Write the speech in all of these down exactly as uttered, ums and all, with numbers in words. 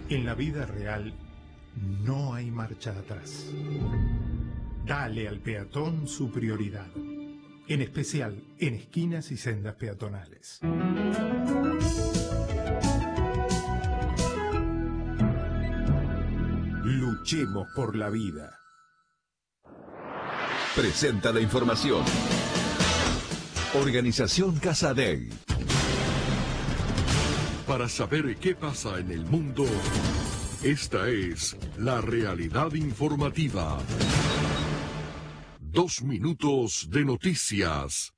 En la vida real no hay marcha atrás. Dale al peatón su prioridad, en especial en esquinas y sendas peatonales. Luchemos por la vida. Presenta la información. Organización Casa Dei. Para saber qué pasa en el mundo, esta es la realidad informativa. Dos minutos de noticias.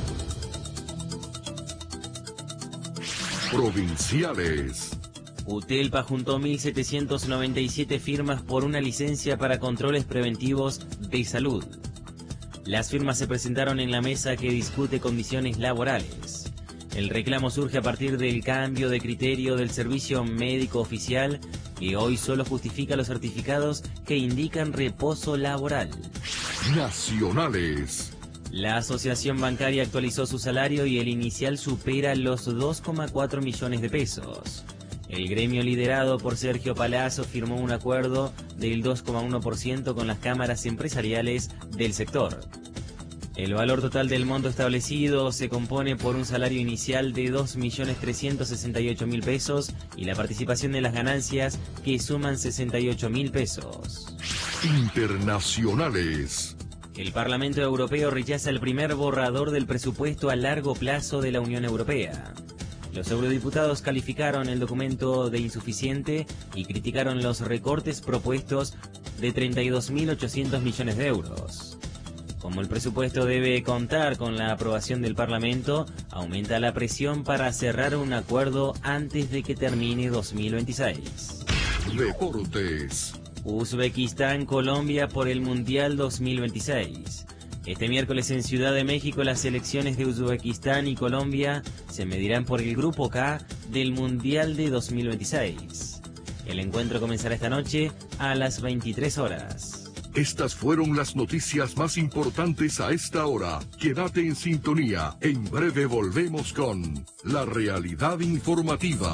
Provinciales. UTELPA juntó mil setecientas noventa y siete firmas por una licencia para controles preventivos de salud. Las firmas se presentaron en la mesa que discute condiciones laborales. El reclamo surge a partir del cambio de criterio del servicio médico oficial, que hoy solo justifica los certificados que indican reposo laboral. Nacionales. La asociación bancaria actualizó su salario y el inicial supera los dos coma cuatro millones de pesos. El gremio liderado por Sergio Palazzo firmó un acuerdo del dos coma uno por ciento con las cámaras empresariales del sector. El valor total del monto establecido se compone por un salario inicial de dos millones trescientos sesenta y ocho mil pesos y la participación de las ganancias, que suman sesenta y ocho mil pesos. Internacionales. El Parlamento Europeo rechaza el primer borrador del presupuesto a largo plazo de la Unión Europea. Los eurodiputados calificaron el documento de insuficiente y criticaron los recortes propuestos de treinta y dos mil ochocientos millones de euros. Como el presupuesto debe contar con la aprobación del Parlamento, aumenta la presión para cerrar un acuerdo antes de que termine dos mil veintiséis. Deportes. Uzbekistán, Colombia por el Mundial dos mil veintiséis. Este miércoles en Ciudad de México las selecciones de Uzbekistán y Colombia se medirán por el Grupo K del Mundial de dos mil veintiséis. El encuentro comenzará esta noche a las veintitrés horas. Estas fueron las noticias más importantes a esta hora. Quédate en sintonía. En breve volvemos con la realidad informativa.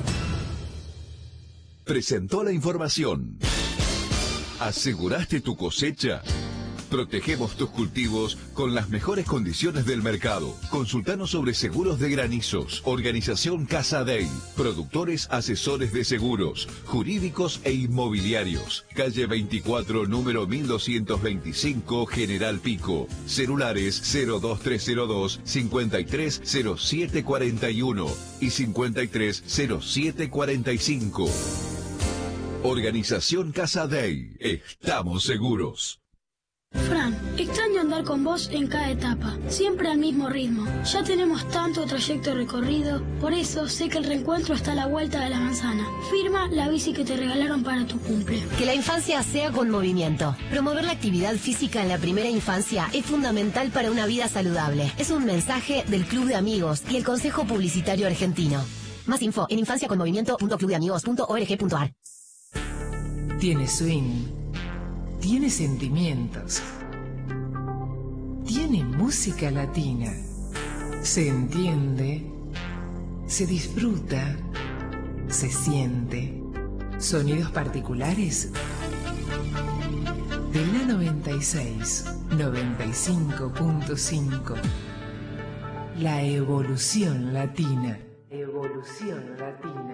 Presentó la información. ¿Aseguraste tu cosecha? Protegemos tus cultivos con las mejores condiciones del mercado. Consultanos sobre seguros de granizos. Organización Casa Dei. Productores asesores de seguros, jurídicos e inmobiliarios. Calle veinticuatro, número mil doscientos veinticinco, General Pico. Celulares cero dos tres cero dos, cincuenta y tres cero siete cuarenta y uno y cincuenta y tres cero siete cuarenta y cinco. Organización Casa Dei. Estamos seguros. Fran, extraño andar con vos en cada etapa, siempre al mismo ritmo. Ya tenemos tanto trayecto recorrido, por eso sé que el reencuentro está a la vuelta de la manzana. Firma la bici que te regalaron para tu cumple. Que la infancia sea con movimiento. Promover la actividad física en la primera infancia es fundamental para una vida saludable. Es un mensaje del Club de Amigos y el Consejo Publicitario Argentino. Más info en infancia con movimiento punto club de amigos punto org punto ar. Tiene swing. Tiene sentimientos. Tiene música latina. Se entiende. Se disfruta. Se siente. Sonidos particulares. De la noventa y seis, noventa y cinco punto cinco. La evolución latina. Evolución latina.